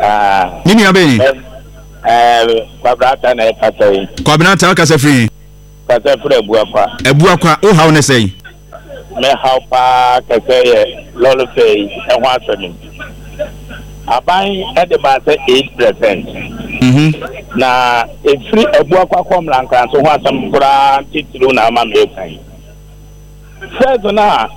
Nini abeni? Kwabrata na ekasai. Kwabrata kasa free. Kasa free ebuakwa. Ebuakwa o how na say? Me how pa kasa ye lolo fei ehwa asemi. Aban e de ba say 8%. Na free ebuakwa kom lankan so ho asem kura titulu na ama me kan. First na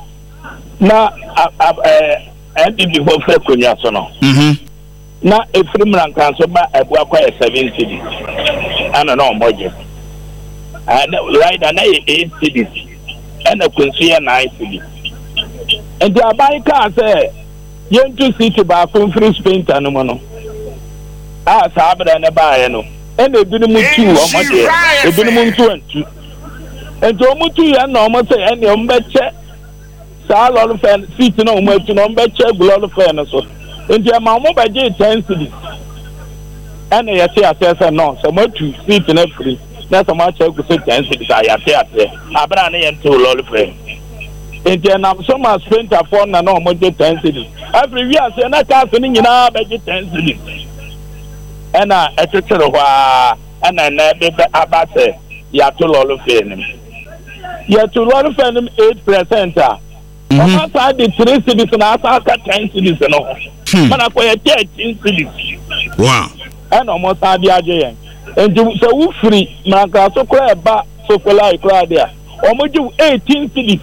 NDP for free kunya so no. Na efrim rankan so ba ebuakwa 7 cities ana no moje right na 8 cities ana kunsuya 9 cities and the abai ka say yentu city ba from free spain anu mo no sabra na ba ye no ena ebi mu tu o moje ebi mu tu antu ento mu tu ya na o mo say ena o mbeche sa lolu fan city na o mo atu na o mbeche lolu fan so nti ma mo baje 10 cities ana ya say asese no so mo tu seat na free na so ma check ku 10 cities ya say abra na ye nto lol free nti na so ma spent upon na no mo je 10 cities every year say na ka so ni nyina baje 10 cities ana etetere hwa ana na be abase ya to lol free ni ya to lol free ni 8% Mama sa di 3 cities na asa ka 10 cities no. Mana ko ya 13 cities. Wow. And almost a dia je. And so we free maka so kra ba so kola ikra dia. Omo ju 18 cities.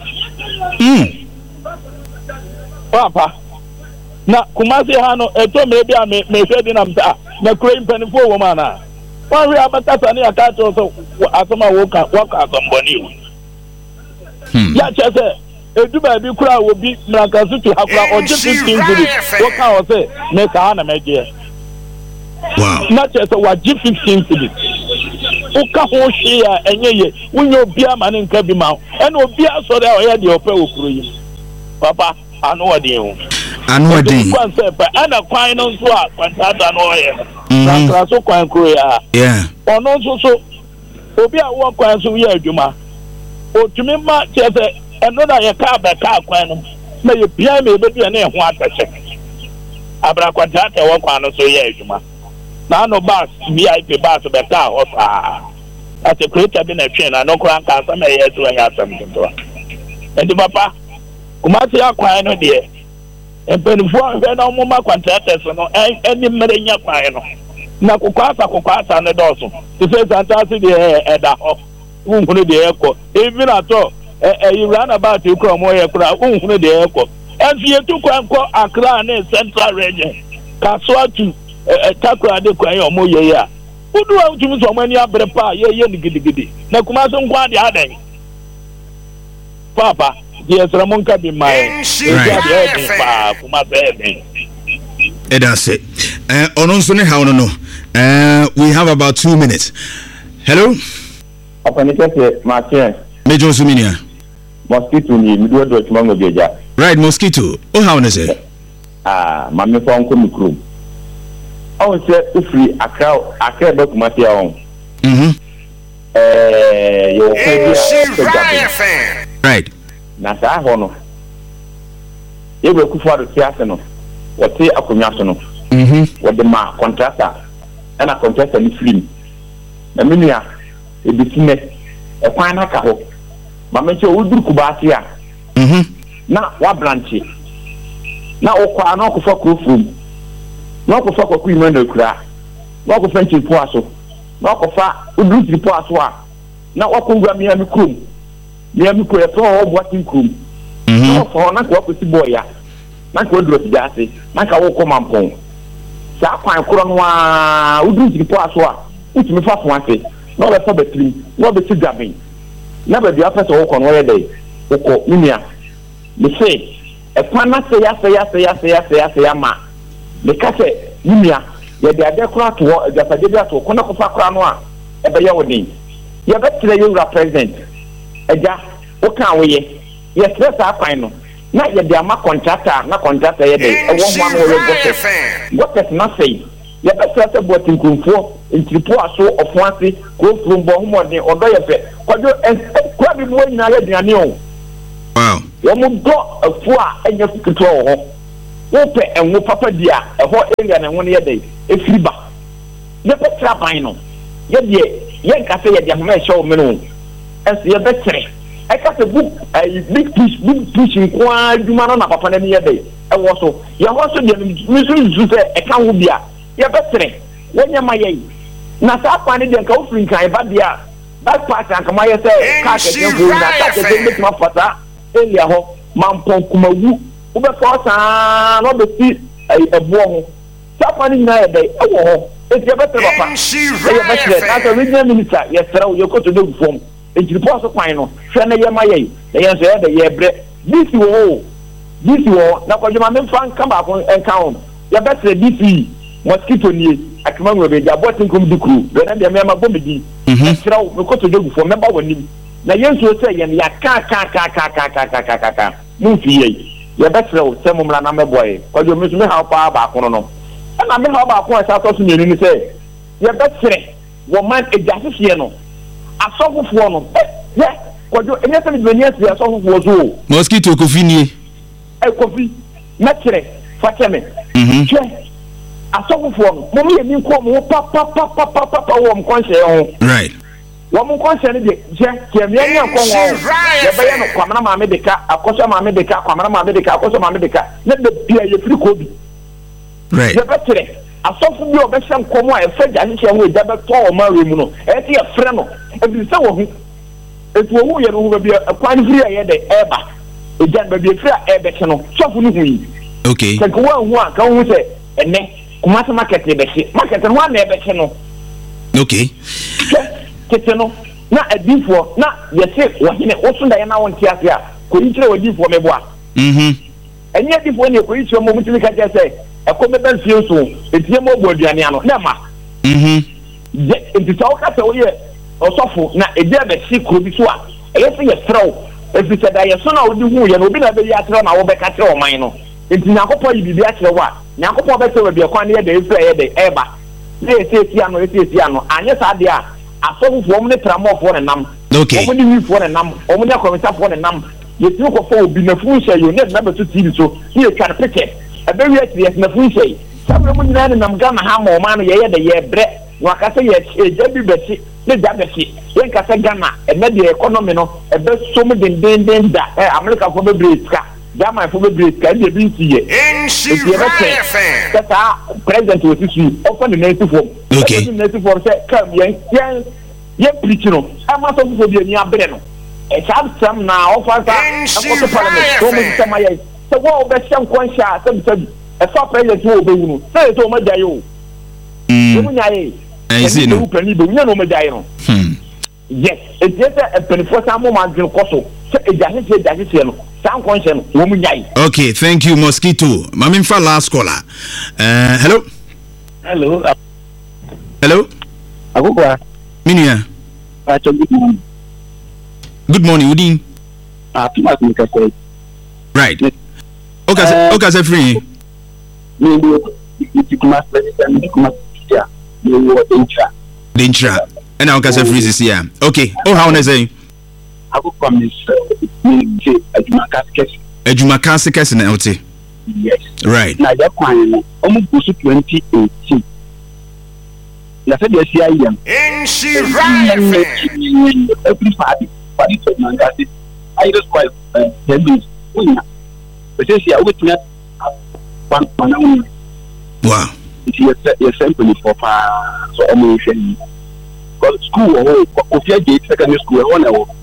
Papa. Na kumasi hano eto me bia me hwedi na mta na kra mpanifo wo mana. Wa wi abata ne aka to so asoma wo ka asomboni. Ya chese eduba bi kura wo bi mrankasu tu hakura oje 15 cities wo ka o say me ka na meje. Wow. Not just a waji 15 cities. Uka ho hwe ya enye wunyo bia ma ne nka bi ma ena obi aso da o ya de opa okuro yi. Papa anu ode hu. Anu ode. Kwan se pa ana kwan no so a kwantata no ye. Nakra so kwan kuro ya. Yeah. Ono so obi a wo kwan so ye adwuma. Otumi ma chese eno da ye ka ba ka kwan no. Na ye bia me be bia na ye ho atache. Abra kwantata wo kwan no so ye adwuma. Na no bus VIP bus be car ofa at a creator bin a train and no kran ka some years to anya something to and papa kumasi akwan no de empenfo hwe na omoma contractors no any mere nya kwan no na kokwasa ne doso to say fantasy de eda ho unhunu de ekọ even at all you run about you come here kura unhunu de ekọ enfie tu kwan ko Accra na Central Region kaswa tu takura de kwa yo mo ye ya udu wa utumi so mani abre pa ye ni gidigidi na kuma so nkwa de adan papa ye sra mon ka bi mai pa kuma be that's it onon so ne how no we have about 2 minutes. Hello apanike Martin Major Suminia mosquito ni mi do tumango beja right mosquito o how na say mami fa onko mikro I will say free Accra be kumati ya on. Right. Na sa ho no. E be kufu ado tiase no. Wote akonya so no. Wode ma contractor. Na contractor ni free. Na menua e bitime e kwan na ka ho. Ma me che oduru kubasi a. Na wa branch. Na okwa na okufa krofum. Na ko fa ko ku imana kura na ko fa nchipo aso na ko fa udu nchipo aso a na wa ko ngwa miami krum e to ho boatin krum na fa na ko si boya na ko duro ti jase na ka wo ko mampon sa kwan kro no a udu nchipo aso a utimi fa fo ase na le fa betrim na be ti gaben na be dia pese wo ko no ye dai wo ko minia me say e kwan na se ya ma because nimia ye de adekura to japade bia to kona kofa kura no a e be ye woni ye be tire yura president eja o kan we ye stress akwan no na ye de ama contractor na contractor ye de e wo ho an wo gotes na sei ye be stress botin kunfo ntripo aso ofuase ko frumbo homode odo ye pe kwajo kwa bi mo nyina ye diane o wow yo mo do afu a enya fukito ho wope enwo papa dia eho area na enwo ne yede efiriba ye betra ban no ye de ye nkase ye de ahoma e show me no es ye betre I got a book a big push in kwa duma no na papa na ne yede ewo so ye ho so de misu zu se e kan wo bia ye betre wonya maye na sa pa ne de nka wo frin kan ba dia that part an kama ye say ka ke go na ta ke de make ma fata elia ho mampon kumawu wo be for sa no be si ebo ho sa pa ni na ye de ewo ho e je betre papa ye betre as a regional minister ye sra wo ye ko to do form e ji po so kwan no hwe na ye maye ye so ye de ye bre this wo na ko juma me fan kan ba ko encounter ye betre this mosquito nie akima ngo be ja botin kom dikru be na de me ma bomedi sra wo ko to do form me ba wonim na yenso se ye ya ka mu fi ye betre wo se mumla na me boy ko jo me so me ha pa ba ko no na me ha ba ko sa to so ni ni se ye betre wo man e jasese no asofofo no ye ko jo enye se ni ase asofofo zo mosquito ko fi nie e ko fi metre fateme che asofofo no mo me ni ko mo pa wo mo konse ho right wo mo konse ni de je me nya ko wo ye be ye no kwamana ma me de ka akoso ma me de ka kwamana ma me de ka akoso ma me de ka ne de bia ye firi ko bi right ye betre asofo bi o be hye nkomo a e fa jasese ho e da be to o ma we mu no e ti e fre no e bi se wo hu etu wo ye no hu be kwan firi a ye de eba e jan be bi firi a ebe che no sofo no hu yi okay se ko wa hu a kan hu se ene kuma se market e be che market no wa na ebe che no okay tete no na adifo na ye se wo hine wo so da ye na won ti ase a ko yi kire wo adifo me boa enye adifo ne ko yi kire mo mutimi ka je se e ko me ban fie so etie mo bo aduane ano na ma je ntisa wo ka se wo ye osofo na eje be si kro bi so a e ye se ye frew e fi se da ye so na wo di hu ye no bi na be ya tre na wo be ka tre o man no enti nyakopo yi bibi a tre wo a nyakopo be se we bi e kwan ne ye de efra ye de eba na esi ano anye sa de a asofo mo ne tramofo ne nam okay mo ni wifo ne nam mo ni akomitafo ne nam ye ti ko fo obi na fu hye yo ne na be to tv so ye twa picture ebe wi ati ye na fu hye sabre mo nyina ne nam ga na ha mo ma no ye de ye bre no akase ye jabi beti ne jabi beti ye nkase Ghana ebe de economy no ebe so mo den da America fo be breska German fo be breska de bi ti ye tata president wo ti su open the native form okay the native form say come ye preach no ama so fo bi ani abre no e sam na offer sa parliament so mo ti ma ye so wo be shem kwansha sabi e fa president wo be wunu say to ma jaye o mo nyaye I see no penny be nya no ma jaye no yes it is a penny for some man din koso so e jaje no san kwansha no wo mo nyaye okay thank you mosquito mami fa last caller hello Agugwa minia good morning Udin Thomas Mikase right okay say free me kuma president kuma ya me wo dentra and okay say free this year okay how na say Agugwa me say adwuma kas na ote yes right na ya kwan no omu gusu 2018 na se de sia yam every party to mangasi I just quite then we but say sia we tuna one wow it's simple for so omu hwe school o ofia gate secondary school o na wo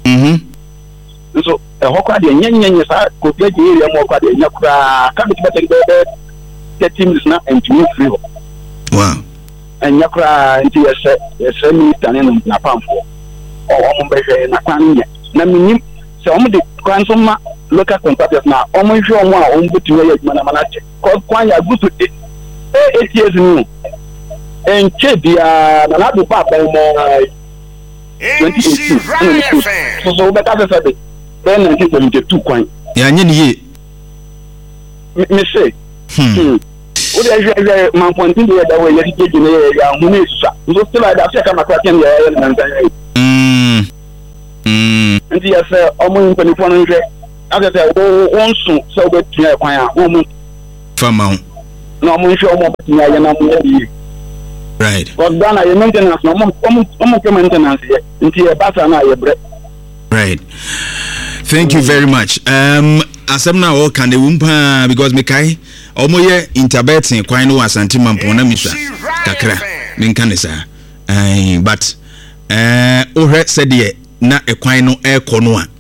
so hokwa de nyenyenye sa ofia gate area mo kwa de nyakura ka be tibata de 30 minutes na and to free wow and nyakura nti yes minister ne na pamfo o mo be na kwan na minim se o mo de kwan so ma local contractors na o mo hwe o mo a o mbuti we ya na manache kwan ya gutu 8 years ni en chedia na do papa mo 2018 so be ka se sabe then 1972 kwan ya nye ni ye me say o de je man point de da we yeri jeje ne ya hu ne susa so still like that say kama kwa ken ya na nzan nti ya say omo mpani fo no hwe aka say won so so be tia kwan a wo mu Farm. No more show more than Right. But Ghana, your maintenance, no more maintenance until a pattern. Right. Thank you very much. Asem na o kan de wumpa because me kai omoye interbeting kwan no asante mampo na misha kakra me kan ne sa. But o hwe said ye na ekwan no ekọ no a.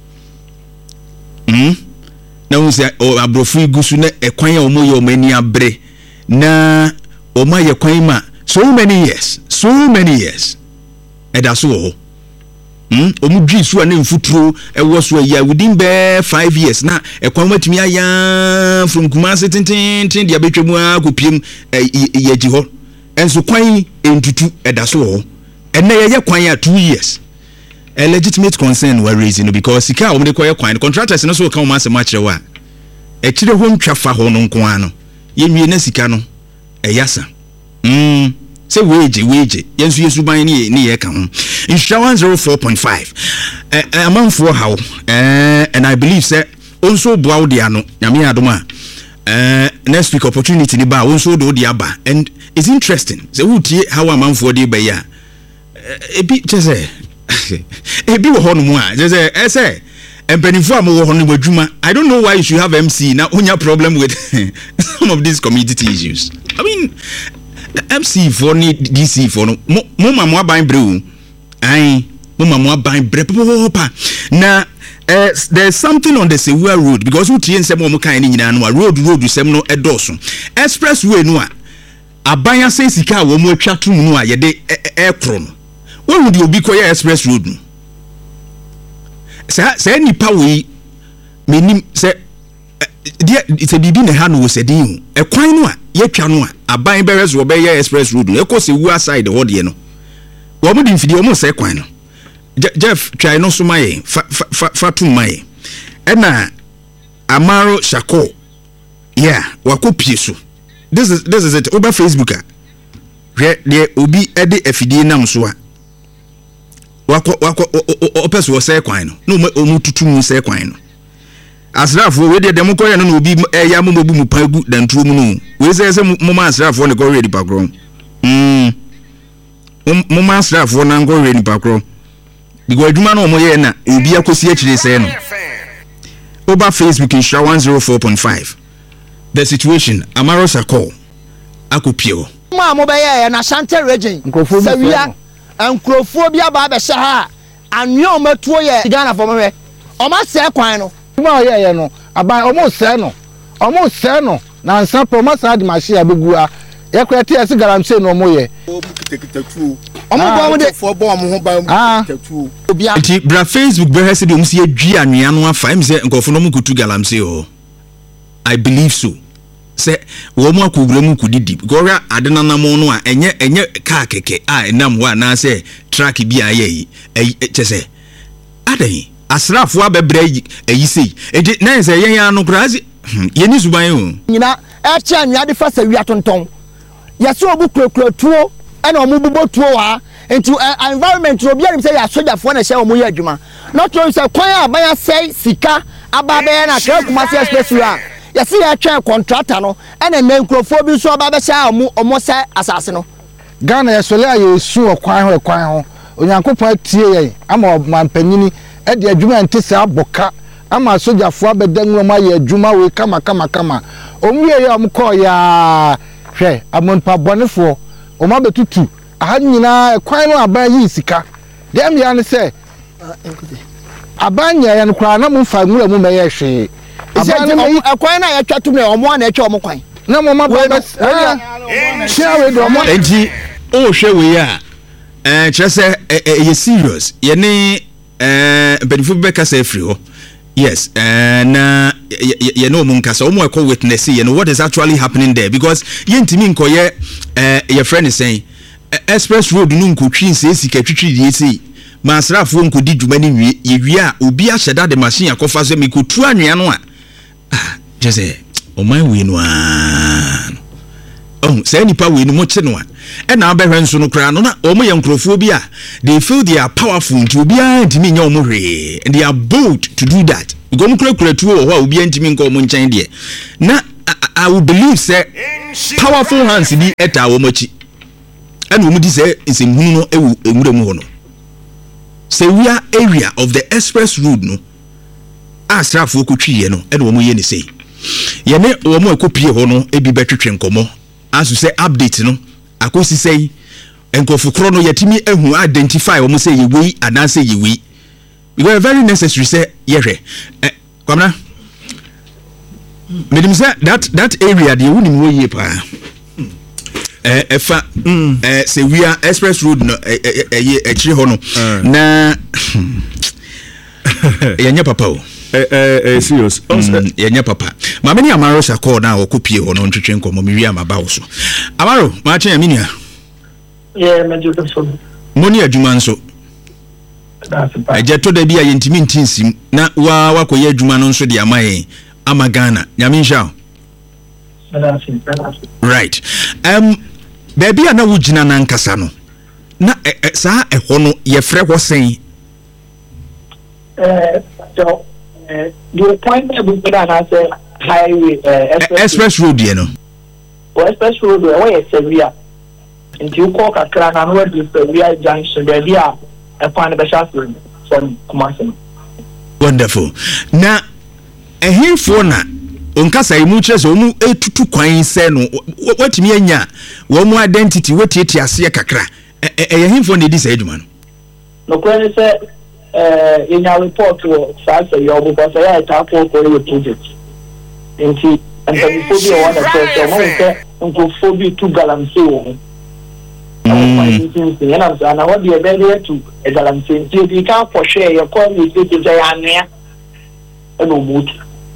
Na wo se abrofu igusu na ekwan a omoye omani abre na omaye kwan ma so many years edaso ho omudwi so na mfuturo ewo so ya within be 5 years na ekwan matimi aya from Kumasi tintin dia betwemu akopiem yaji ho enso kwan entutu edaso ho enne ye kwan ya 2 years a legitimate concern we raising because sika o de koye kwan contractors no so kan o ma se ma kire wa e kire ho ntwafa ho no nko ano ye nwie na sika no eyasa say wage yensu yesu ban ni ye ka ho insha 104.5 amanfo how and I believe say also boawo dia no nyame adoma next week opportunity ni ba also do dia ba and it's interesting say wutie how amanfo dey ba ya ebi chese ebi wo hono mu a chese say empanifo am wo hono adwuma. I don't know why you should have MC now onya problem with some of these community issues. I mean MC for ni DC for no mo mama ban bre mo mama ban bre papa na there's something on the Sewua road because we tie nsem mo kan ni nyina no road sem no edoso expressway no a abanya say sika wo mo atwa tum no a ye de ekro no wo would obi koye express road no say nipa we menim say dia it's a bibi na ha no se din ekwan no a yetwa no a aban beres wo be ye express road no ekose Sewua side ho de no wo mo di mfidi wo mo se kwan no Jeff try no so maye fatu maye ena Amaro Shako wakopie so this is it over Facebook de obi ede afidie nam so a wako opeso wo se kwan no mu tutu mu se kwan no asrafo we de dem koye no obi ya momobu mu pagu dantro mu no we se moma asrafo ne ko ready pakro moma asrafo na ngo ready pakro because adwuma no mo ye na obi akosi akire se no over Facebook in Sha 104.5 the situation Amaro Sako akopio ma mo be ye na Ashanti region Sewia ankrofo bia ba be sha ha anwe o matuo ye Ghana for me o ma se kwan no ma ye no aban o mo se no na nsa pro ma sa de ma hia begua ye kwete ese garamse no mo ye omo bo de fo bo mo ho ba tatu obi anti bra Facebook be hese de o msi adwi anwea no afa em se nkofo no mo kutu galamse ho I believe so say wo mo akogura mu kudidi gora adenana mo no a enye car keke a enam ho na say track bi aye chese adan asrafo abebre ayi sei eje na say yen anu krazi yeni suban ho nyina e che anwea de fa Sewia tonton yeso obu krokratuo ena omububo tuo wa into environment obi anim say ya sojafo na hye omo ye adwuma not to say kwan abaya say sika ababe na kra Kumasi expressway a yesi ya twa contractor no ena menkrofo bi so ababe sha omo say asase no Ghana yesole aye su okwan ho onyankopon tie ye ama mampanyini e de adwuma ntese aboka ama sojafo abedanwo ma ye adwuma we kama omu ye am call ya hwe amonpa bonefo o ma betutu aha nyina kwan no aban yi sika dem ya ne se aban ya no kwa na mo fa nwura mu meye hwe aban kwan na ya twatu me o mo na etwa o mo kwan na mo ma ba share we do mo enti o hwe we ya kire se ye serious ye ne benefit beka se free ho yes na ye no mun kasa omo ekọ witness ye no what is actually happening there because ye ntimi nkoye your friend is saying express road no nkotwi nsesi twitwi die sei masrafo nkodi dwuma ni wie ye wie a obi a hyeda de machine akofa so mikotu anwea no a just o my we no say nipa we no mo che no a na abehwe nso no kra no na omo ye nkrofo bi a they feel they are powerful nti obi a ntimi nya omo hwe and they are bold to do that go mo kra tuo ho a obi a ntimi nko omo nchen de na I would believe say powerful hands bi eta wo machi and wo mudi say nsemu no ewu emuremu ho no say we are area of the express road no asrafo okotwiye no and wo mo ye ni say ye ne wo mo ekopie ho no ebi betwetwe nkomo asu say update no akosi say enkofu kro no yetimi ehu identify wo mo say ye we and say ye we because very necessary say yehwe kwamna me say that area the woni mo ye pa efa say we are express road no ekire ho no na yenya papa o serious yenya papa ma me ni amaro sha call na okopie ho no ntwetwe nkomo me wi amaba wo so amaro ma chen ya minia me just so moni adwuma nso ejeto da bia yentimi ntinsim na wa koye adwuma no nso de amaye amagana nyaminsha right baby na wugina na nkasa no na saa eho no ye frɛ ho sen so the point that I say highway express road you know express road where you Sevilla into you call kakra na no do Sevilla junction there dia e find the shop from Kumasi. Wonderful. Na ehifo na onkasa imu kyerese omu etutu kwan se no watimi anya wo mu identity wetieti ase kakra ehifo na di say adwuma no no kwen say in your report to say your because I talk for your project nti and before be one of the one say unko be to galamsey wo and I want the ability to a galamsey you can for share your call me say anua no mood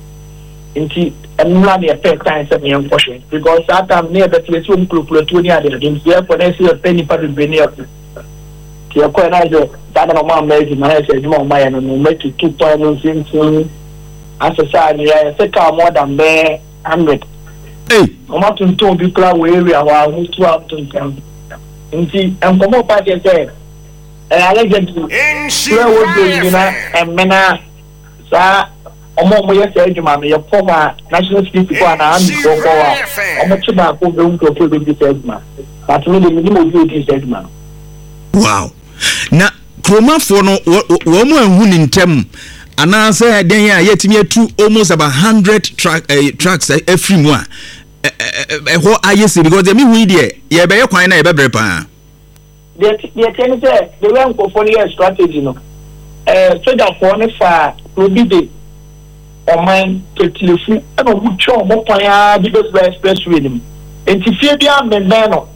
nti amna the effect time say me for share because that time near the place we close near the game there for next year penny for the venue ki akọ na jo dada no ma meji na se juma ma ya no make 2.5 asasa ya se ka more than 100 o ma tun to bi kla we area wa hu to up to come nti en komo pa de se alleged where would be na emena sa omo ye se juma me ye former national security ko na and ko wa omo chiba ko be unto ko be segment but me de me mo bi segment. Wow. Na kromafo no wo mo anhu ni ntem ana say den ya yetimi atu almost about 100 trucks every mu a ho ayesi because me hu die ye be kwan na ye bebre pa the thing say the way ko for your strategy no so that for ne fa probide o man tetlefu e no hu cho mo kwan a bi be expressway nim entifie bia membe no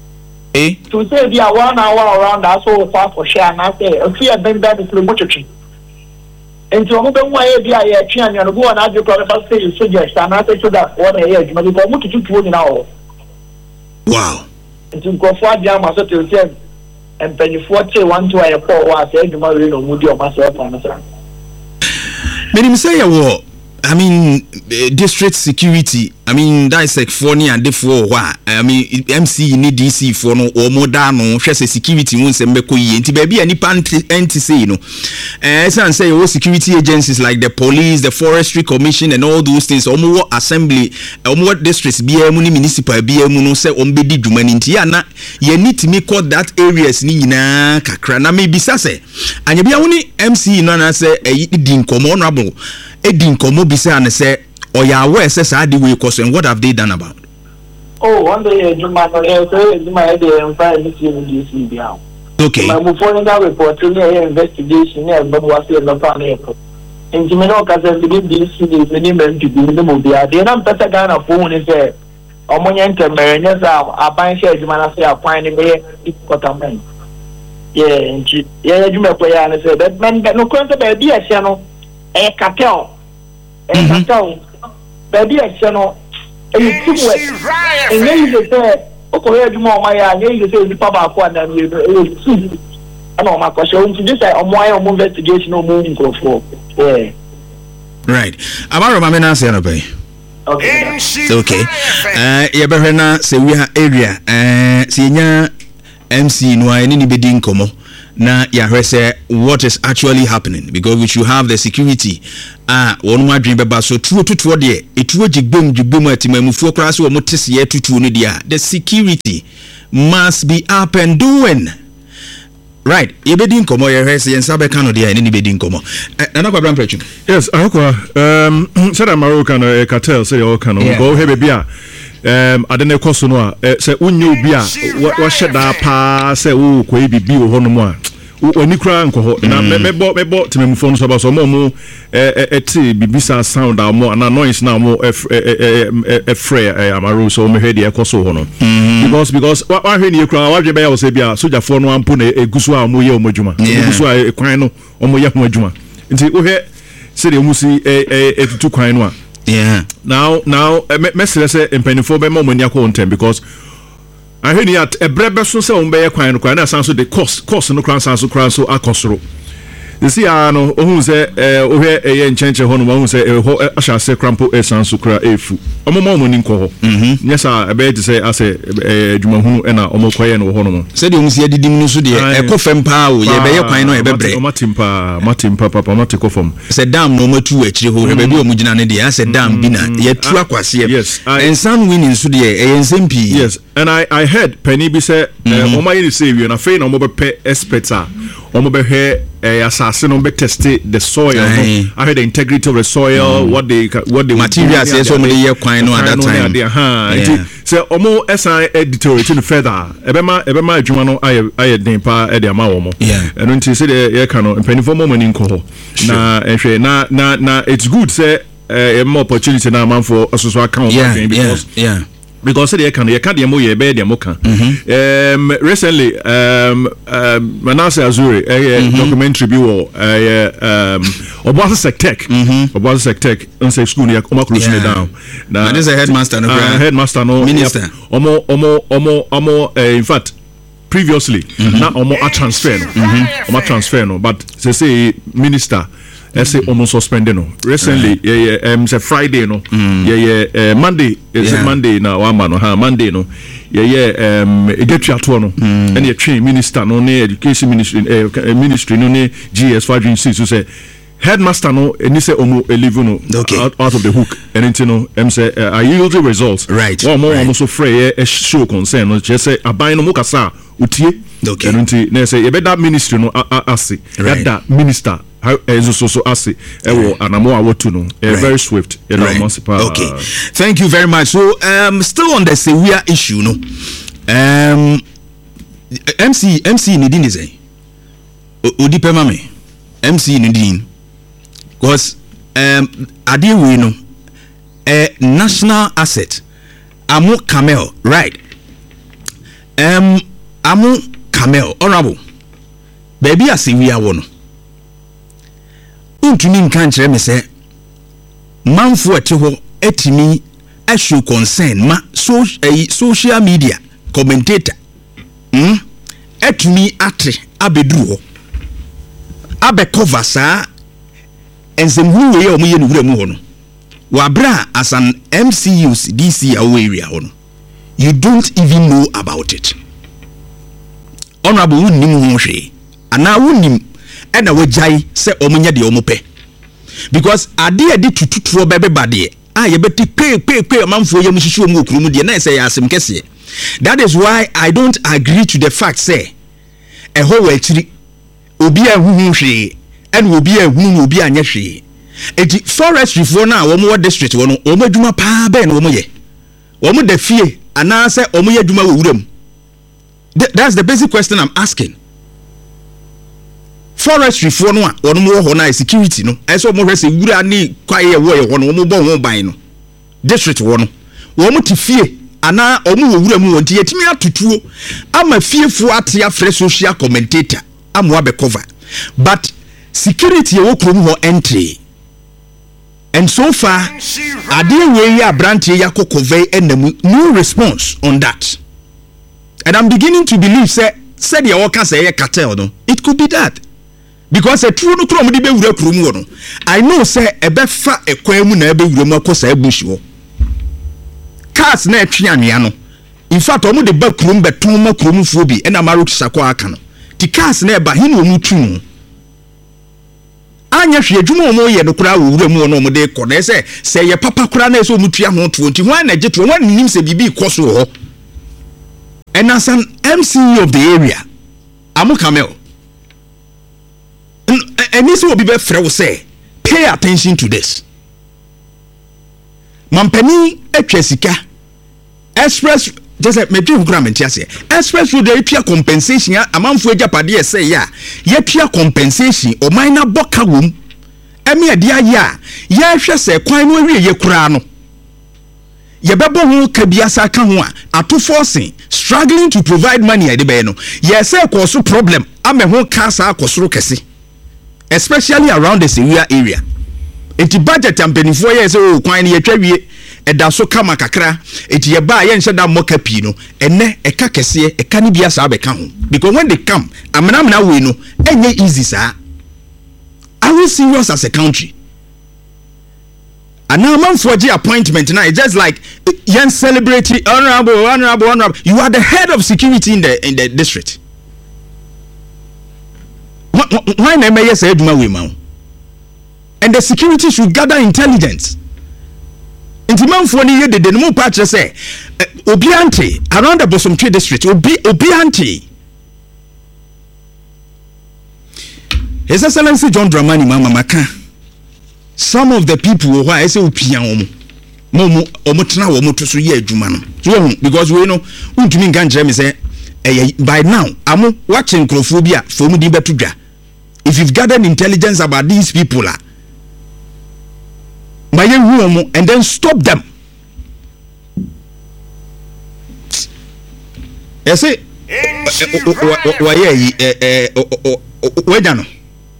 to say they are 1 hour around that so far for share and I say if you have been there to much and to move away be a chan and go and add your first say suggest and I say so that one age but you want to do now. Wow. And to go for jam as to say and penny 40 1 to a 4 was said you might know moody or myself on the Many say I mean district security I mean that's like for ni and for what I mean MC ni DC for no or more than no hwese security won se mbeko yi nti ba bia nipa anti say no say all security agencies like the police the forestry commission and all those things omo assembly omo districts bia mu ni municipal bia mu no say ombedi dwuma ni nti ya na ye need to make that areas ni nyina kakra na me bisa say anya bia woni MC no na say di nkomo honorable edin komo bisa na say oya aware say saadi we question what have they done about? Oh, one day Juma Juma dey find this bia. Okay. My before that report in investigation but was no plan here. In Jimeno ka say this the name to be the movie. They na pesa Ghana phone say omonya ntemere nyeza aban share Juma na say akwan ni be kotamen. Yeah, Juma ko ya na say that man no kwento be bia sia no cartel. Baby I no you keep work and then you say okay you more my and you say the papa ko na you no ma ko so this say omo investigation no moving for right amaro mama na say no pay okay ye be na say we area say nya MC no ani ni bedi nkomo na yahwɛ sɛ what is actually happening, because we should have the security wɔn mu adwene bɛba so tuo tutuo deɛ etuo jigbem atimamufoɔ koraa sɛ wɔn te seɛ tutuo no deɛ the security must be up and doing. Right, yebedi nkomo yehwe se yensa beka no de ene ni bedi nkomo. Nana kwa bram prechu. Yes, akwa said America no cartel say o kan no go he be a adene koso no a se unye obi a wo hyeda pa se wo ko bibi wo hono mu a oni kra nko ho na mebo tememufo no so ba so mo eti bibisa sound a mo na noise na mo efre amaro so me hwe de ekoso ho no because wa hwe ni kra wa dwe be ya wo se bia sojafo no ampo na egusu a mo ye omodwuma egusu a kwan no omo ye ho adwuma nti wo hwe se de mu si etutu kwan no a now mesere se empanifo be mo mani akọ ntem because I heard at a brebe so say umbe kwan kwan na sanso the cost no kran sanso akosoro. You see no ohun say ohwe eye nchenche ho no ohun say ho asha se krampo sanso kra efu. Omo mo ni nko ho. Yes a be say ase dwumahunu na omo koye no ho no. Say de omusi adidim no so de ekofem pa o ye be ye kwan no ye bebre. Matimpa papa matikofom. Say dam no matu akire ho be bi omugina ne de ase dam bi na ye tu akwase. Yes. And some winning so de ensempi. Yes. And I heard Penny be say Oma you say we na fe na omo be pe experts a omo be he assassin omo be test the soil. I heard the integrity of the soil, what the materials say so many year kwan no at that time. Say omo SI editorial further ebema adwuma no aye den pa e de ama omo. And until say the kan no Penny for moment nko ho. Na ehwe na it's good say more opportunity na man for asoso account because they can the mo ye be the mo can recently Manasseh Azuri documentary bi wo Obuasi Sectech on say school ya o close down now this is a headmaster no minister omo in fact previously na omo a transfer no but say minister say almost suspended no recently say Friday no Monday Monday na one man no Monday no get you ato no and you train minister no ne education ministry no ne GS 536 so say headmaster no and say omo leave no out of the hook and you know say I yield results right one more almost so free show concern no just say aban no mo kasa utie and you say you better ministry no ase that minister how so ase ewo anamo awotu no very swift okay thank you very much. So still on the Sewia issue no MC ni din say odipe mame MC ni din because ade we no national asset amu camel right amu camel honorable baby Sewia wo no untuni nkan kire me se manfo ate ho etimi a show concern ma social media commentator etumi ate abeduru ho abe cover sa ensem hu we omo ye no wura mu ho no wabra as an MCU's DC area ho no you don't even know about it honorable unnim ho hwe ana unnim and a wajai say omunya de omupe because ade tututuo bebe bade ye beti pe manfo ye mushishi omu okuru mu de na say asem kese. That is why I don't agree to the fact say ho wa chiri obi ahuhu hwe and obi ahuhu obi anya hwe eti forestry for na wo mo district wo no wo adwuma pa be na wo ye wo mo da fie ana say wo ye adwuma wo wuram. That's the basic question I'm asking. Forestry for no one more na security no I saw more say wura ni kwaye wo ye ho no mo bon ho ban no district wo no wo mo ti fie ana omo wo wura mu wonti yetimi atutuo ama fiefo ate afre social commentator amwa be cover but security wo krom ho entry and so far ade we ya branch ya kokovey enam no response on that and I'm beginning to believe said ya worker say cartel no it could be that. Because a true no krom di be wura krom wo no I know say e be fa ekwan mu na e be wura mu akosa bush wo cars na etwe anwea no in fact omo de ba krom beton ma krom fu bi e na maro kisako aka no ti cars na eba hin wo mutu anya hwe adwuma omo ye no kura wo wura mu no mo de kɔ na se ye papa kura na so mutua ho to nti ho na gye to ho nim se bibi kɔ ho and as an MC of the area amu kamel and this will be very fair say pay attention to this mampani etwasika express just like me dream grant here express road dey pia compensation amanfo agapade say ya ye pia compensation o minor boka wom emi ade aye a ye hwe say kwan no awie ye kura no ye bebo ho kabiasa ka ho a ato forcing struggling to provide money ade be no ye say cause problem ame ho kasa akosoro kese especially around the area enti budget ampenifo ye say o kwan ye twawie eda so kama kakra eti ye ba ye nhye da moka pi no ene eka kese eka ni bia sa abeka ho because when they come amena we no enye easy sa are we serious as a country and now man for the appointment now it's just like yen celebrate honorable you are the head of security in the district why na me say eduma we ma and the security should gather intelligence inti manfo ni ye dede no pa kire say obi ante around the Bosomtwe district obi ante His Excellency John Dramani Maka some of the people who I say opia omo omotena wo moto so ye adwuma no so because we know untumi nganjere me say by now amo watching crofobia from di betudwa if you've gathered intelligence about these people and then stop them. I say, why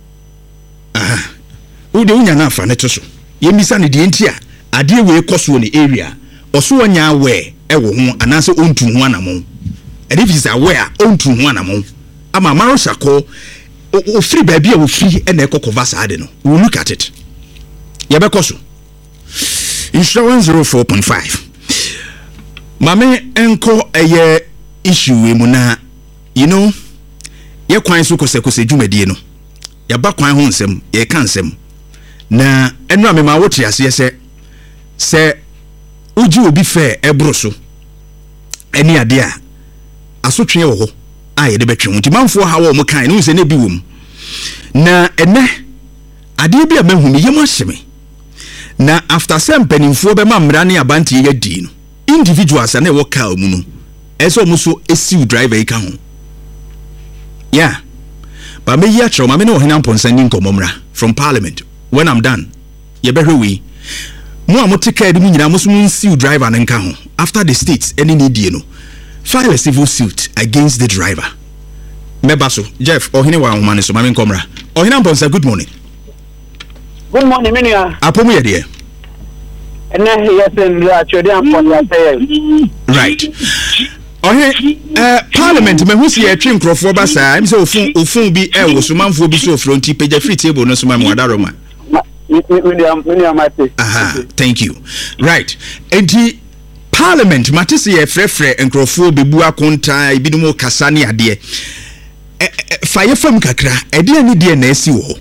who do you know for netos? You miss an idiot. I deal with a cost on the area, or so on your way, and answer on to one among. And if he's aware, on to one among. I'm a marosako, or free baby, or free and echo of us. I don't know. We'll look at it. Yabakoso. Insurance 04.5. Mame enko eye issue we muna you know ye kwan so kose dwumadie no ya ba kwan ho nsem ye ka nsem na enu amema wote ase se uji obi fe ebro so eni ade a asotwe wo ho a ye de betwe nti manfo ha wo mo kan no se na bi wom na ene ade bi a mahu me yem ahyeme na after some penifo be mamra ne abanti ye di no individuals na wo ka mu no eso muso esiu driver yi ka ho yeah but me ya choma me no hena ponsanin komomra from parliament when I'm done ye behwe we mo amotika edi mu nyina muso esiu driver ne nka ho after the states any need no file a civil suit against the driver mebaso Jeff ohene wa homa ne so mame komra ohena ponsa good morning. Good morning, Minia. Apomu ye de. Right. Parliament me hu se ye twe nkrofo ba saa im se ofun bi wo so manfo bi so fronti page free table no so ma wadaroma. Aha, thank you. Right. Enti Parliament matise ye frefre nkrofo bebu akonta ibinumo kasa ne ade. Fa ye fam kakra ede ani de na asi wo.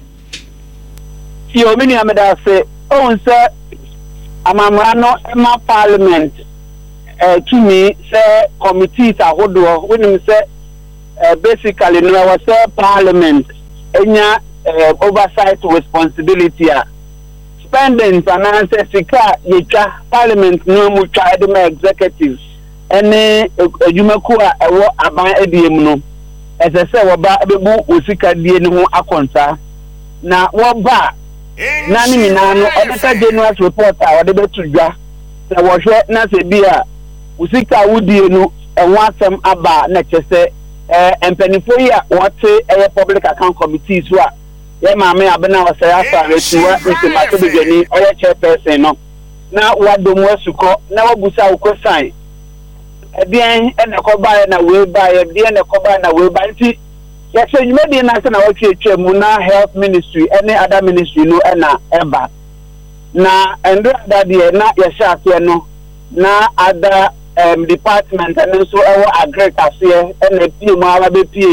Yo mini ameda say on say amamano ema parliament to me say committees ahodo when say basically no was say parliament enya oversight responsibility spending finance sika yeka parliament no mu twa de executives ene adwumaku a ewo aban ediem no ese say wo ba bebu osika die ne ho akonta na wo ba nani minano odeka January report a ode betudwa na wo hwe na se bia usika wudie no enwo asem aba na chese empanifo ya wote public account committee so a ye maame abena wo say afa retuwa nsemate begani oye chairperson no na wadomu asuko na wabusa ukosan ebien enekoba na we ba ebien enekoba na we ba nti yes, you may be na Muna Health Ministry, any other ministry, no, na eba. Na and that day, na yesha no, na other department and also our agriculture and the PMA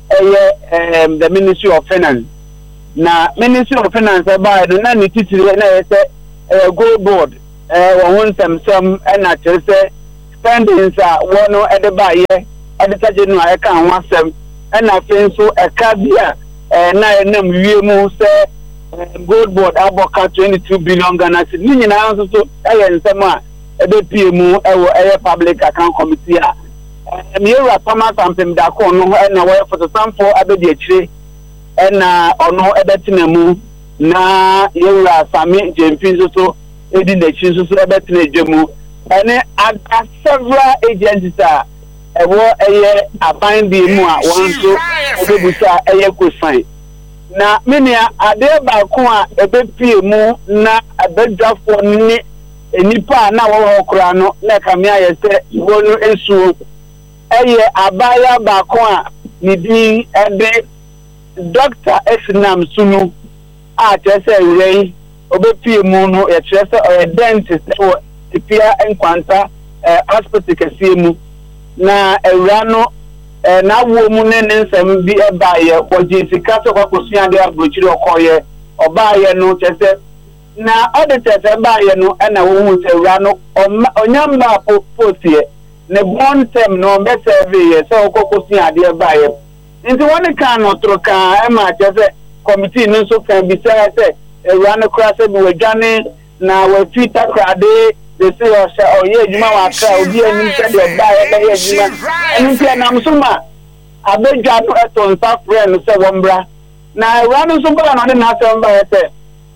the Ministry of Finance. Na Ministry of Finance by the na ni titire na say gold board won some and na say spendings one e de ba ye e de taje no e kan wasem and na fin so e ka bia na enam wie mu say gold board aboka 22 billion Ghana cedis ni nyina so e nsem a e be pie mu e public account committee a me yura Thomas Ampem da ko no na we for samfo abedi akire na ono ebetina mu na yura Sami Jemfi so edi na chi so ebetina ejemu ene ada several agencies a ewo eye aban bi mu a won so obebusa eye kosan na menia ade ba ko a ebepie mu na abedwafo ni enipa na wo kora no na kamia ye se wonu esu eye abaya ba ko a ni din ebe Dr. Esnam Sunu chese rei obepie mu no ye chese o dentist o tipia enkwanta hospital kese mu na ewra no na wo mu ne nsem bi eba ye oje sika so kwakosua de abrochiri okoye oba ye no chese na auditor eba ye no na wo hu se ewra no onyamba potie ne bon term no be survey ye so kwakosua de eba ye nti woni kan no troka e ma chese committee no so kan bi say run across bi wadwane na wa twitter krade they say o ye ejuma wa kra obi ani se de ba ye ejuma nti na msuma abedwa no eton sa friend se wombra na run so ba no na se mba ye se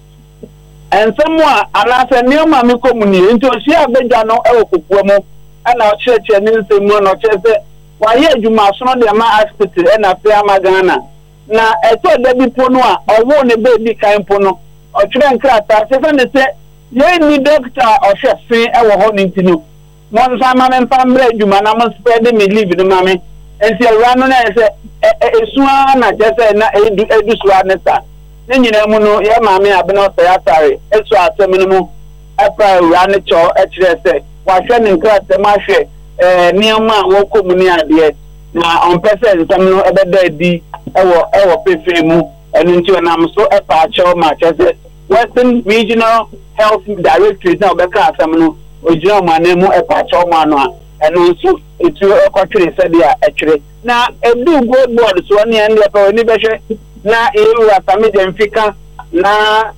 ensemu a ala se ne ma me komuni nti o si abedwa no e wokupuo mu na o cheche ni nsemu no chese wa ye ejuma so no de ma hospital na fe amagana na eto da bi pono a owo ne be bi kan pono o tire nkrata se fe ne se ye ni doctor o hwefe e wo ho ntinu mo nsa ma me mpambre ejuma na mo spread me leave no ma me ensi awra no na se esua na jese na edu sua ne sa ne nyina mu no ye ma me abena o se atare esu asem no mu apa awra ne cho e kire se wa hwe ne nkrata ma hwe niama wo komuni ade na on person sam no ebeda di ewo pefe mu enu nti onam so epa acho ma chese Western Regional Health Directorate na obeka asam no ojina ma na mu epa acho ma no a enu so etu ekotwere se dia etwere na edu gold board so ne en lepa ni behwe na ewa Sami Jemfika na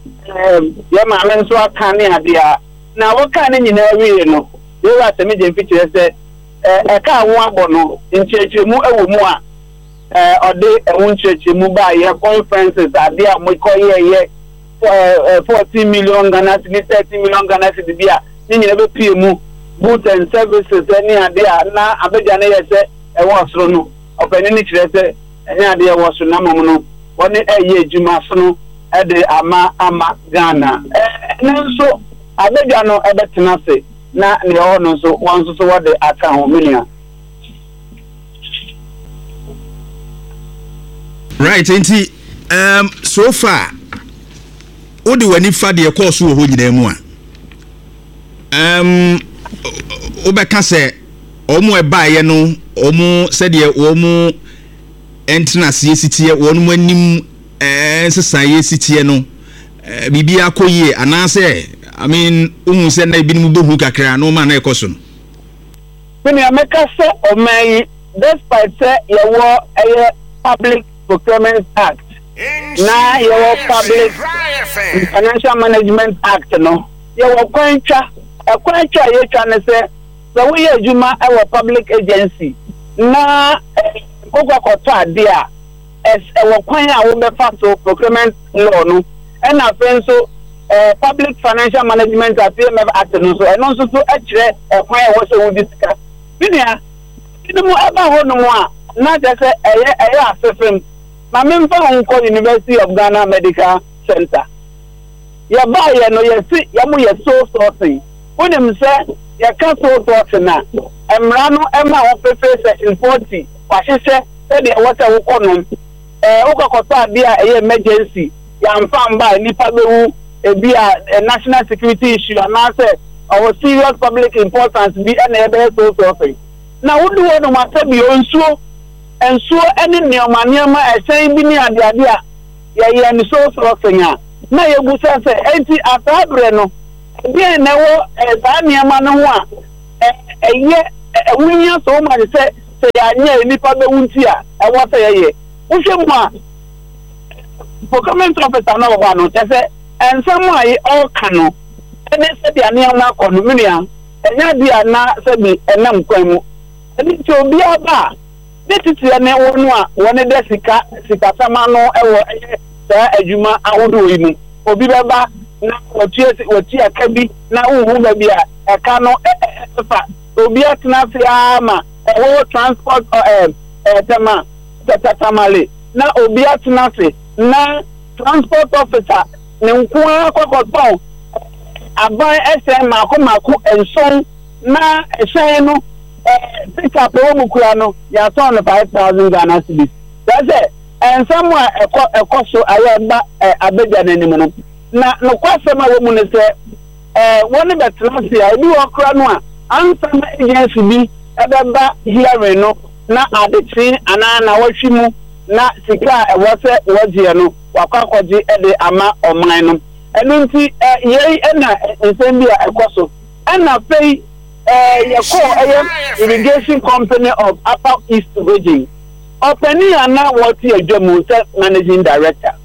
ye ma men so aka ne ade a na wo ka ne nyina wie no ewa Sami Jemfika se eka awu abono nchechemu ewo mu a ode ewu nchechemu ba ye conferences ade a mo koye 40 million Ghana cedis 30 million Ghana cedis bia ni nyina be pie mu goods and services any ade a na abeja na ye se ewo soro no opani ni kire se any ade ewo so na mom no woni eye ejuma so no ede ama Ghana nso abeja no ebetena se na ne ho no so won so what the account million right enti so far odi wani fa de course wo ho nyina mu a obeka se omo eba ye no omo se de omo entrance yesitie wonu anim sesa yesitie no bibi akoye anase I mean, say na ibi mu behu kakra no ma na ekoso no. When you make us say o mai despite say your Public Procurement Act. Na your Public Financial Management Act no. Your kwancha ye twa ne say so we adwuma our public agency. Na kokwa kota dia our kwan a wo be fa so procurement law no. And na so Public Financial Management PMF Act no so eno so akire kwan e wo so wudi sika binia mu aba ho no a na je se eye asefem ma me mfa honko University of Ghana Medical Center ya ba ye no ye si ya mu ye so sourcing wonim se ya ka so sourcing na emra no ema wo pepe section 40 kwa hwehwe se de wota wo konom ukakota bia eye emergency ya mfa mba nipa bewu be a national security issue and now say our serious public importance be an so something. Now what do you want to be on so enso ene neoma esen bi ni ade a ye ni so senya na ye busa se enti atabre no bi na wo za neoma no ho a eye wunya so ma se ya nya nipa be wunti a e wo se ye wo hwemu a procurement officer na wo no te se ensam ayi all kano ene se dia neoma kono minia enya dia na se bi enam kwan mu eni ti obi aba detiti ene wonu a woni de sika sama no ewo sa adwuma awodo yi mu obi beba na woti aka bi na uhu ba bi a aka no fa obi atena fi ama ewo transport tema tatamale na obi atena fi na transport officer ne nkuwa kokoton aban ese mako enson na ese no pick up omukura no ya ton 5,000 Ghana cedis that's it and somewhere ekoso ayeba abeja nanim no na no kwasema wo mu ne se woni betlasi a bi okura no a ansam agency bi ebeba hearing no na adetri ana wahwi mu na sika ewose wogie no wakwakoji ede ama oman no enu nti yei na nsem bi a ekoso na pay irrigation company of Upper East Region. Openi ana woti adwamu se managing director.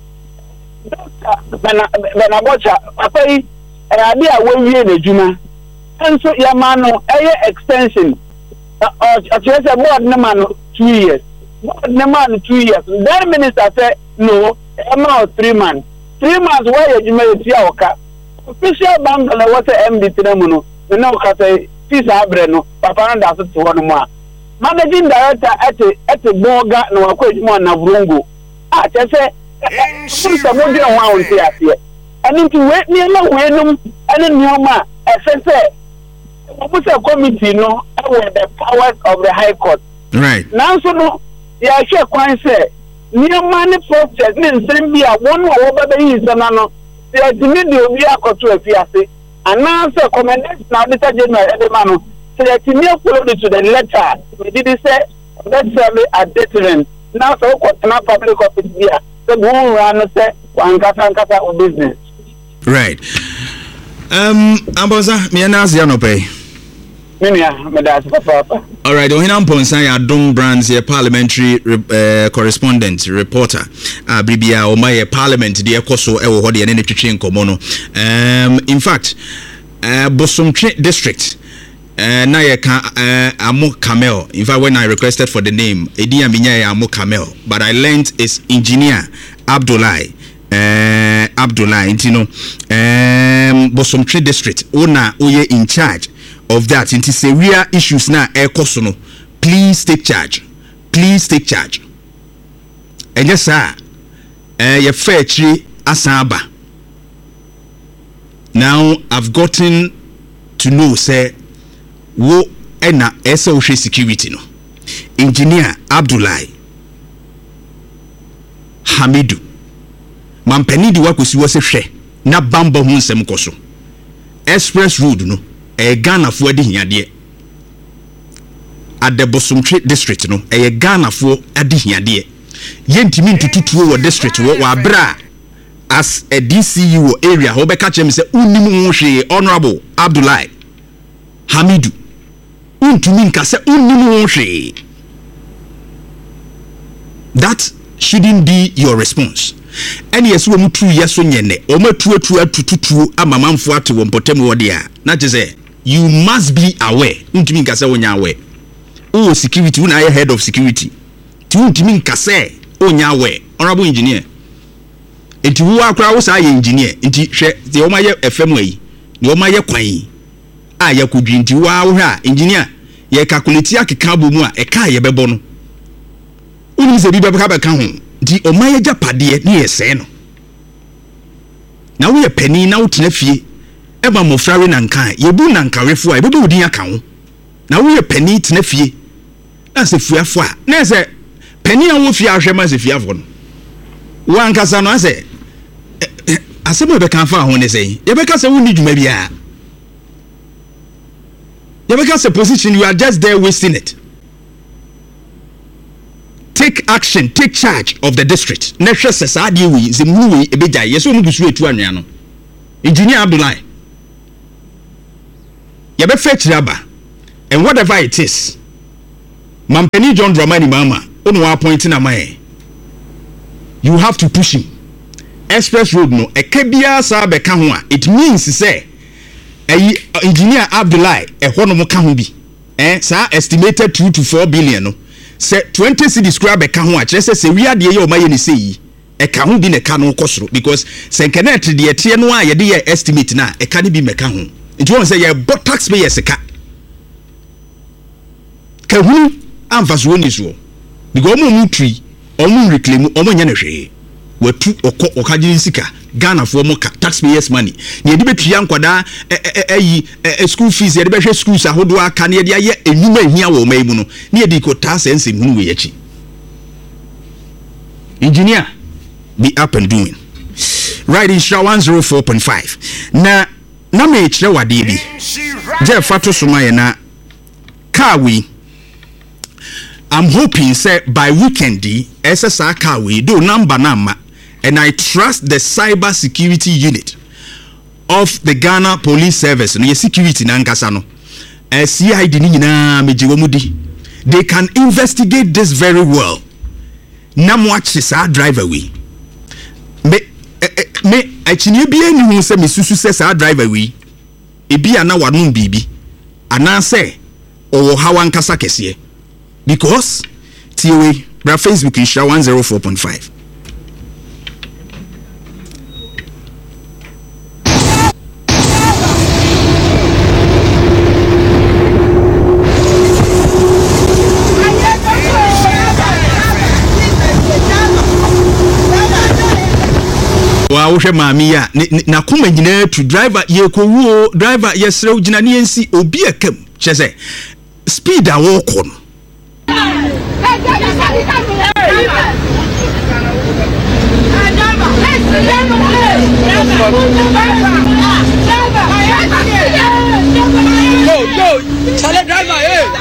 Benabocha apai ade a wawie na adwuma. Enso yamano extension. Achese board na man 2 years. Board na man 2 years. Then minister said no, about 3 months. 3 months why adwuma yeti awoka. Official bank na what MD tinamu no. No kata pisa abreno papa na daso to hono mu managing director at boga na wakwadwuma na vrungu a chese pisa mo de ho awonte ase ani nti we ni na we num ani nioma efese mo se committee no with the powers of the high court right now so no ya hwe kwan se nioma ne project ne nsem bi a won wo baba yi sana no se dimi de obi akoto afiase announce recommendation now Mr. General Edemano so that you follow to the letter we did say let's say a deterrent now so na public office here so go run say one kasa business right amboza me na asia no pay minia me da papa all right ohina mponsan ya Dom Brands here parliamentary correspondent reporter bribia o my parliament de ekoso e wo ho de ne twetwe nkomo no in fact Bosomtwe district na ye ka Amo Camel. In fact, when I requested for the name edi aminya Amo Camel, but I learned is engineer Abdullahi intino Bosomtwe district owner oye in charge of that into severe issues na ekoso no please take charge and yes sir ye fetchi asaba. Now I've gotten to know say wo ena social security no engineer Abdullahi Hamidu mampani di wakosi wo se hwe na bamba hu nsem koso express road no Ghana fo ade hiade at the Bosomtwe district no Ghana fo ade hiade yentimi ntututuo wo district wo abra as a DCU area ho be catch him say unimu hwe honorable Abdullahi Hamidu untumi nka say unimu hwe. That shouldn't be your response. And yes we mutu yeso nyene o matu atututu amamanfo ate wo mpotem wo dia na je say you must be aware untumi nka say wonya aware o security una head of security ti untumi nka say onya aware honorable engineer enti wo akra wo sa ye engineer enti hwe de o ma ye FM yi de o ma ye kwan a ya kodwi enti wo hwe a engineer ye calculate akeka bomu a e ka ye bebo no uni se bi bebe ka ho di o ma ye japade ne ye se no na wo ye pani na wo tena fie e ba mofrare na nkan ye bu na nkarefo a e bebe odin aka ho na wo ye pani tena fie na se fuafo a na se pani a wo fie ahwe ma se fiafo no wan kasa no ase asemo be kan fa ho ne sei ye be ka se woni dwuma bia ye be ka se position you are just there wasting it take action, take charge of the district. Nesha says, "Adi we zemui ebeja yeso mu gusu etu anwea no." Engineer Abdullahi. You be fetch raba, and whatever it is, Mampeni John Dramani Mama, onu appointing amaye. You have to push him. Express road no, ekebia sa beka ho a, it means say, engineer Abdullahi, hono mo ka ho bi. Sa estimated 2 to 4 billion no. Say 20 cedis kura beka ho a, kire say we ade ye o maye ni say yi. Eka ho bi ne ka no kosoro because se nkenet de tie no a ye de ye estimate na eka ne bi meka ho. It won't say ye bought taxpayers eka. Ka hu amfaso ni so. Because omo tree, omo reclaim, omo nya na hwe. Watu okagiri sika Ghana for mo taxpayers money. Ye de betua nkwada school fees ye de behwe schools ahodo aka ne de aye enuma ehia wo mai mu no. Ne ye di ko tax ensem hunu we yachi. Engineer, be up and doing. Right in Shah 104.5. Na me kire wade bi. Je fato soma ye na car we. I'm hoping say by weekend SSR car we do number nama. And I trust the cyber security unit of the Ghana Police Service. No security na nkasa no. CID ni nyina mejiwomudi. They can investigate this very well. Na watch sa driver we. Me achini bia ni hu se mesusu se sa driver we. Ebi ana wadun bibi. Ana se owo hawa nkasa kese. Because TOA bra Facebook in Shah 104.5. Wa wohwe maami ya na kuma nyina to driver ye kowo driver yesrew gina ne ensi obi akam kyese speed a wo ko no go chale driver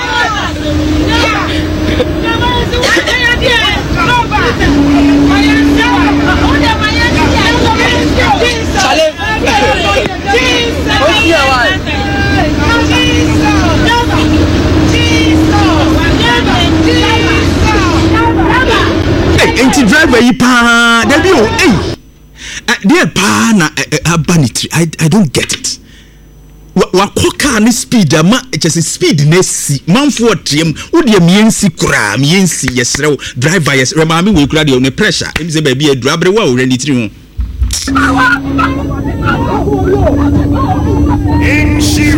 Enti driver yi pa da bi o there pa na abanity I don't get it. Wa koka ni speed ama just speed na si manfo otrem wo de miensi kura miensi yesrew driver yes remami we kura de no pressure em say ba bi adura bre wa o rani tiri ho in she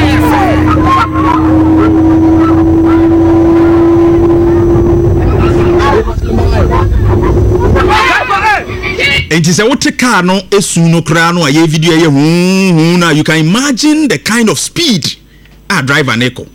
Enti se wote car no esu no kra no aye video ye hu na you can imagine the kind of speed a driver neko.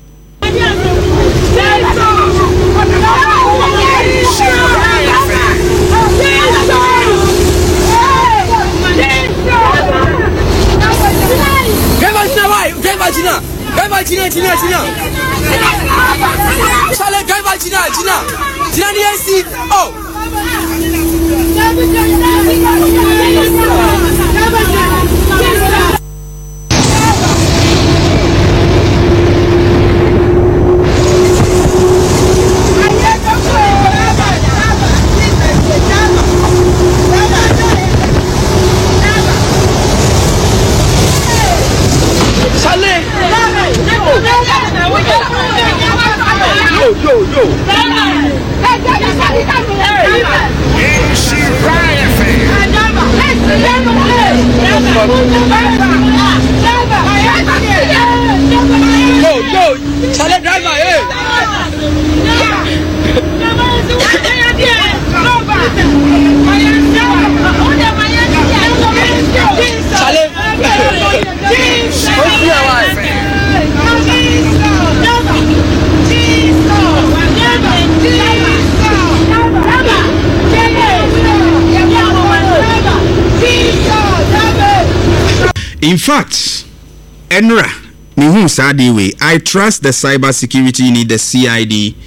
In fact, Enra, I trust the cyber security unit, the CID,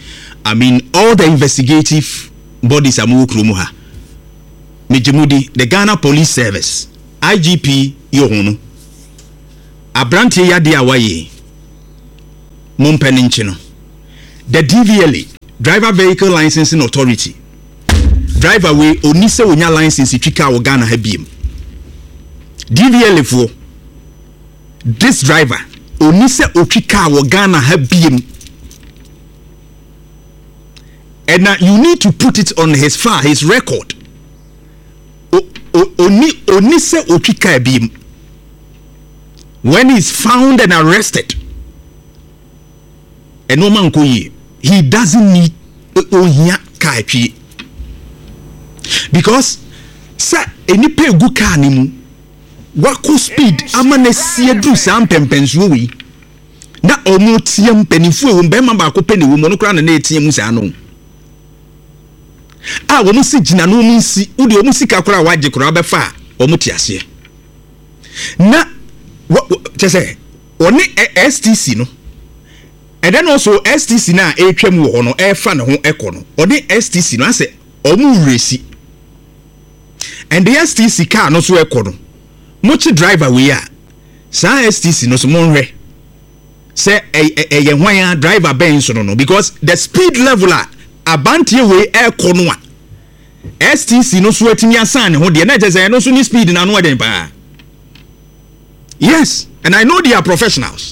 I mean, all the investigative bodies are moving ha. Mijimudi, the Ghana Police Service, IGP Yohunu, Abranti Yadi Awaye, Mumpeninchino, the DVLA, Driver Vehicle Licensing Authority, driver way Onise Onya license Chika or Ghana Habim. DVLA for this driver, Onise Ochika or Ghana Habim. And now you need to put it on his record. Onise Ochika Habim. When he's found and arrested, and no man he doesn't need Onya Kaipi. Because sa any pay good car nimu wako speed amane sie du sam pempensuo wi na omo tiem penifu e mbema ba ko peni wo mo no kra na etiem mu sa no a wo mu si gina no mu si udi omu sika kra waje kra be fa omu tiase na chese oni STC no and then also STC na etwam wo no e fa ne ho ekono oni STC no ase omu resi. And the STC car no so ekono. Much driver we are. Sa STC no so monre. Say a hwan driver ben so no because the speed level abantie we ekono a. STC no so atimi asan ho de na je no so ni speed na no den pa. Yes, and I know they are professionals.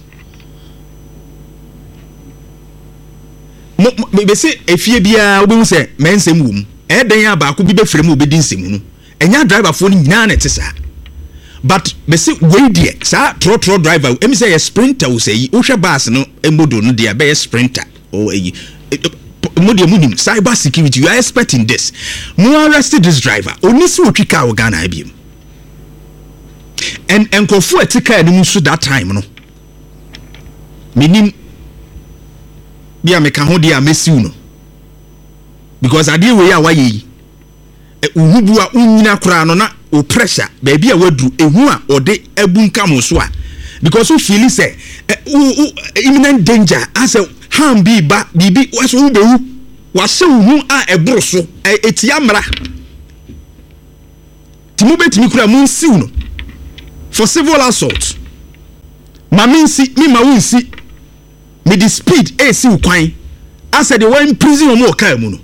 Me say efie bia obi say mensem wum. E den ya ba ko bi be frem obedi nsem no. Enya driver phone nyina na tesa. But me say we there sa tro driver emi say a sprinter we say wo hwe bus no emodo no there be a sprinter or a modio munim cyber security you are expecting this. Mo arrested this driver oni si otwika wo Ghana abiem. And enkofo etika eni musu that time no. Menim bia me ka ho dia mesiu no. Because ade we ya waye uhubu a unyina kura no na o pressure baby a wadru ehu a ode abunka mo so a because you feel say imminent danger as a ham bi ba bibi waso wo bewu wase hu a eboro so etia mra timu betimi kura mu nsiu no for civil assault maminsi mi ma wunsi me the speed esi ukwan as the one prison omo ka mu no.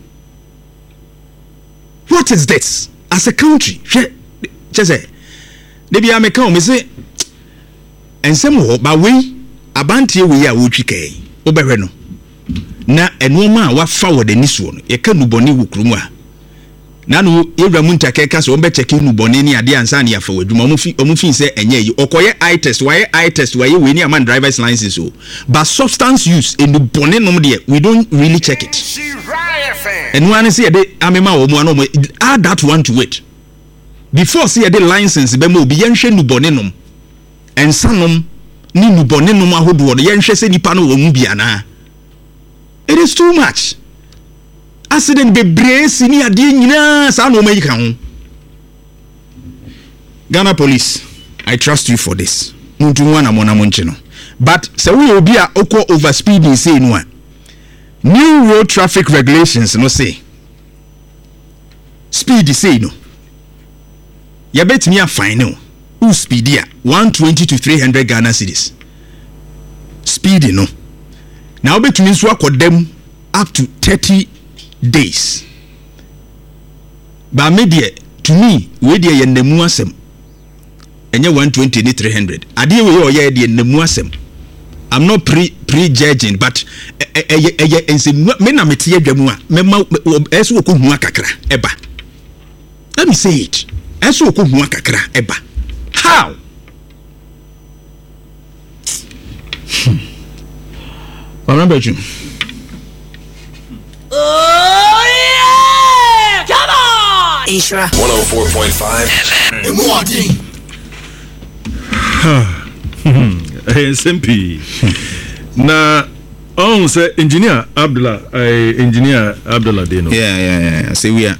What is this? As a country, just say, maybe I may come and say, and some more, but we abanti we are wuchike, obereno. Na and woman what forward in this one, a canu boni wukruma. Nanu, Ibramunta Kekas, or better king bonini, a dear and sania forward, Omufi say, and ye, or quiet eye test, why you win a man driver's license. But substance use in the bonenum, we don't really check it. And one is here, add that one to it. Before see the license, Bemo be Yanshe Nubonenum and Sanum Ninu Bonenum Ahodo, the Yanshe Senipano Mubiana. It is too much. Accident be brace in your dinner, Sano Mekan. Ghana Police, I trust you for this. Muntuana Monamonchino. But so we will be a oko overspeeding saying one. New road traffic regulations no say speed say no ya bet me a fine no who speed ya 120 to 300 Ghana cedis speed no now bet me so akodem up to 30 days ba me de to me we de ye nnamu asem enye 120 ni 300 ade we ye ye de nnamu asem. I'm not prejudging, but me na metie adwamu a mema eso okohua kakra eba. Let me say it. Eso okohua kakra eba. How? Remember you. Oh yeah! Come on! Ishra 104.5. SMP na on say engineer Abdullah Deno. Yeah. Say we are.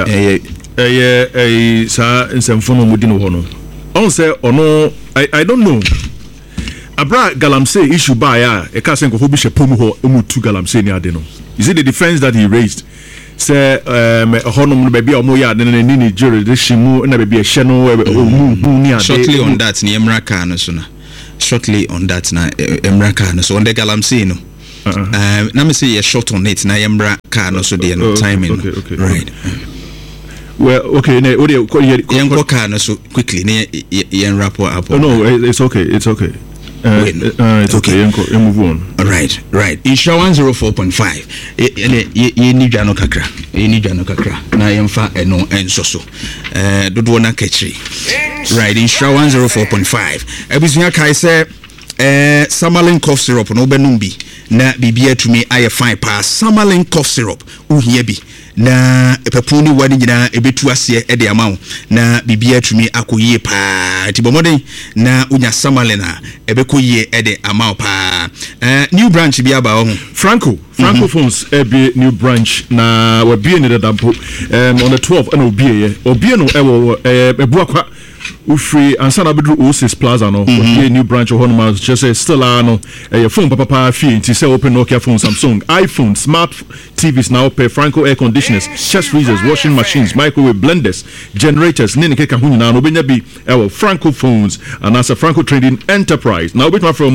Sa nsemfono mudi no hono. On say ono I don't know. Abra galamsey issue ba ya e ka sen ko bi shepomu ho emutu galamsey ni ade no. You see the defense that he raised. Say honum baby omo ya ni jurisdiction mu na baby ehye no ni ade. Shortly on that ni Emraka no so na. Shortly on that na Emraka no so on the Galamsey no. Let me say a short on it na Emraka no so the timing. Okay. Right. Well, okay, ne odi yenko car no so quickly ne yen rapport up. No, it's okay. It's okay. It's okay. Move on. Right. Insha 104.5. Ye ni dwano kakra. Na yemfa eno enso so. Dodo na ketri. Right, Insha 104.5. Ebusunya kai say Samalin cough syrup no benum bi na bibia tumi aye fine pass Samalin cough syrup uhie bi na epepuni wani nyina ebetu ase e de amawo na bibia tumi akoyie pa tibomoden na unya Samalin a ebekoyie e de amawo pa new branch bi aba ho Franco phones be new branch na we be in the dampo on the 12th and obie no ewo ebuakwa Ufri ansana bedru Oasis Plaza no new branch of Honma just say still no your phone papa fee nti say open Nokia phone Samsung iPhone smart TVs now pay Franco air conditioners chest freezers washing machines microwave blenders generators nene keka hu nyina no benya bi Franco phones and as a Franco Trading Enterprise now bit my from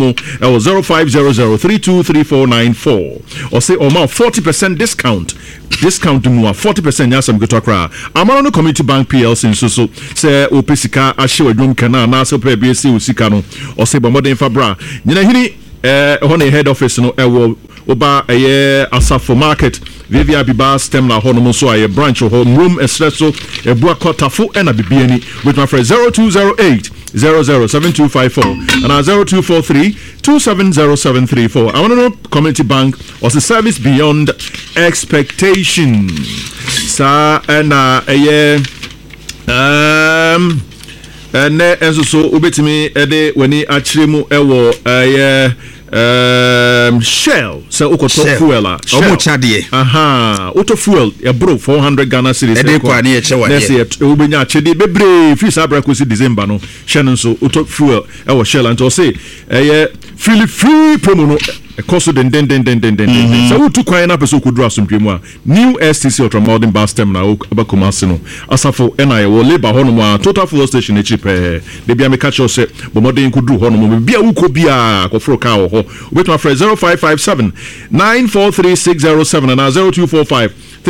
0500323494 or say or more 40% discount to more 40% yasam go to akra amano community bank PLC so say opesika ashe wadwom kana na so pe BC usika no o say bomodin fabra nyina hini hone head office no ewo oba asafo market Vivia Biba stem na hono so aye branch ho room espresso ebua kotafo na bibiani with my friend 0208 007254 and 0243 270734. I want to know Community Bank was a service beyond expectation. Sa and so ubetimi ede weni achiremu ewo Shell so ukoto fuel omo chade auto fuel e bro 400 Ghana cedis ede kwa na ye chewa ye ubenya chede bebre fi sabra kwesi December no Shell so auto fuel ewo Shell and to say free promo no cost den so we took kwai na person could draw some dream new STC ultramodern bus terminal abakomase no asafo na ye wo labor hono mo total fuel station e cheap de bia me catch us bo modern could do hono mo bia wuko bia ko fro ka ho with my friend 0557 943607 and 0245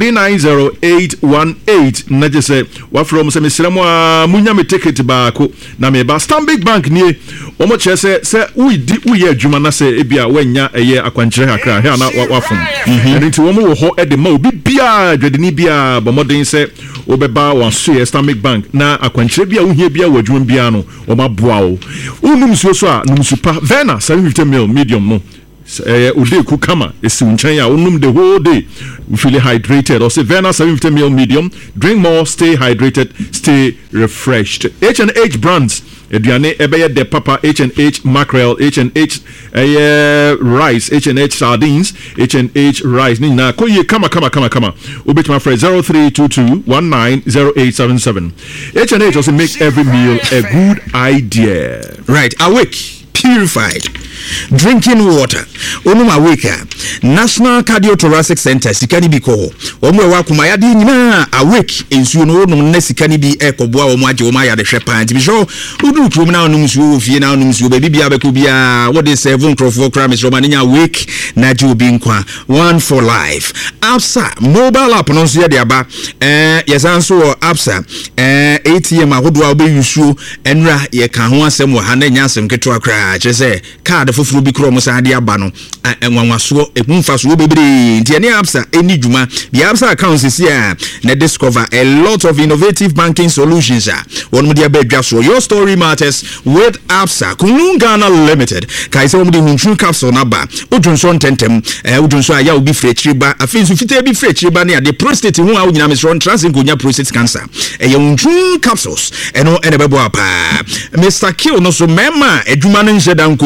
390818 na je say wa from se mesramo munya me ticket ba ko na me ba Stanbic Bank nie omo che se we ye adwuma na se ebia wanya eye akwankyere akra he na wafom enti wo mo wo ho e de ma obi bia dwedeni bia bomodin se obeba wan so Stanbic Bank na akwankyere bia wo hie bia wadwuma bia no o ma boa wo unum so so a num super Vena 750 ml medium no ude ku kama esi unchan ya unum the whole day we feel hydrated or say Vena 750 ml medium drink more stay hydrated stay refreshed H&H brands Ediane ebeye de papa H&H mackerel H&H rice H&H sardines H&H rice ni na koye kama ubet my friend 0322190877 H&H also make every meal a good idea right awake purified drinking water onum awake National Cardiothoracic Center sikani bi ko omwe wa kuma ya di nyina awake ensuo no onum na sikani bi ekoboa omo age omo ya de hwepa nti bi so udu tuom na onum suo fie na onum suo baby bia beko bia what is 7 crofo kramis romania awake na ji obi nkwa one for life Absa mobile app no so ya de aba yesanso Absa ATM ahodo obe yusuo enra ye ka ho asem wo ha na nya asem keto akra chese card foforo bi kro mo sa de aba no enwanwaso ekumfa so bebre nti ene Absa eni dwuma bi Absa account sisi a na discover a lot of innovative banking solutions one media bedwa so your story matters with Absa Kunungana Limited kai se omudi hunchu capsule na ba odunso ntentem odunso aya obi frechiriba afinso fite bi frechiriba na de prostate hu a onyina mesron transinkonya prostate cancer ye hunchu capsules eno ene bebo apa Mr. Kill no so mema adwuma no nheda nko yie no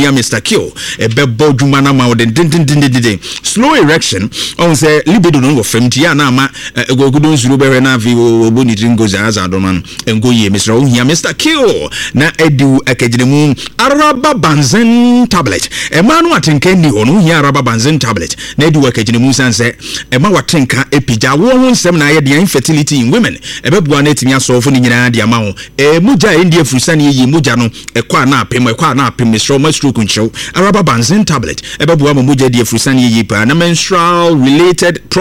ohia Mr. Kill ebebo dwuma na ma odin slow erection on say libido no go fam tia na ma egogudo nzuru behwe na vi oboni dringo za doman engoye Mr. ohia Mr. Kill na edu akagiremu araba banzen tablet emanu atenka ni hono ohia araba banzen tablet na edu akagiremu sanse ema watenka epija wo nsem na ye infertility in women ebebua na etimi asofo ni nyina de ama ho muja india frusani yi muja no ekwa na apem Mr. Stroke nchew araba banzen tablet ebebua muja de frusani yi pa na menstrual related